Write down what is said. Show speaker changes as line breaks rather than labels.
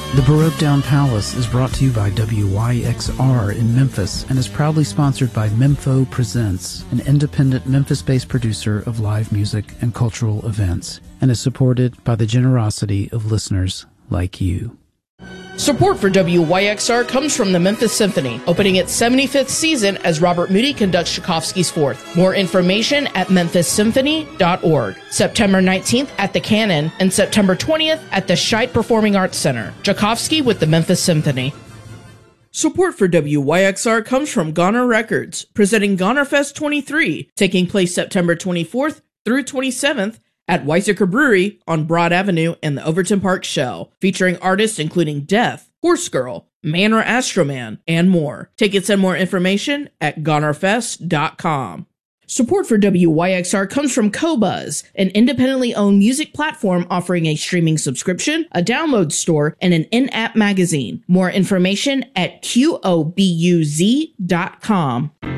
The Baroque Down Palace is brought to you by WYXR in Memphis and is proudly sponsored by Mempho Presents, an independent Memphis-based producer of live music and cultural events, and is supported by the generosity of listeners like you.
Support for WYXR comes from the Memphis Symphony, opening its 75th season as Robert Moody conducts Tchaikovsky's Fourth. More information at memphissymphony.org. September 19th at the Cannon and September 20th at the Scheidt Performing Arts Center. Tchaikovsky with the Memphis Symphony. Support for WYXR comes from Goner Records, presenting Goner Fest 23, taking place September 24th through 27th at Weizsäcker Brewery on Broad Avenue in the Overton Park Shell, featuring artists including Death, Horse Girl, Man or Astroman, and more. Tickets and more information at gonerfest.com. Support for WYXR comes from Qobuz, an independently owned music platform offering a streaming subscription, a download store, and an in-app magazine. More information at qobuz.com.